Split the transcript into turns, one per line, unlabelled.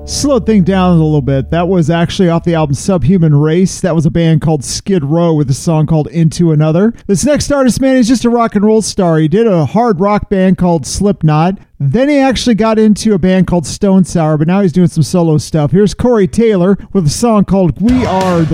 Slowed thing down a little bit. That was actually off the album Subhuman Race. That was a band called Skid Row with a song called Into Another. This next artist, man, he's just a rock and roll star. He did a hard rock band called Slipknot. Then he actually got into a band called Stone Sour, but now he's doing some solo stuff. Here's Corey Taylor with a song called We Are the